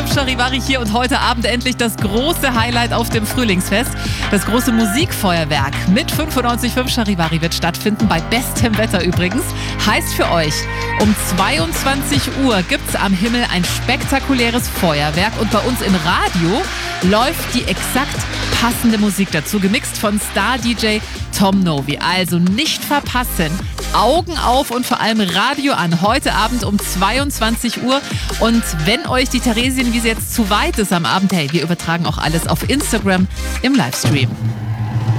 95.5 Charivari hier und heute Abend endlich das große Highlight auf dem Frühlingsfest. Das große Musikfeuerwerk mit 95.5 Charivari wird stattfinden, bei bestem Wetter übrigens. Heißt für euch, um 22 Uhr gibt's am Himmel ein spektakuläres Feuerwerk und bei uns im Radio läuft die exakt passende Musik dazu, gemixt von Star-DJ Tom Novi. Also nicht verpassen, Augen auf und vor allem Radio an. Heute Abend um 22 Uhr. Und wenn euch die Theresienwiese jetzt zu weit ist am Abend, hey, wir übertragen auch alles auf Instagram im Livestream.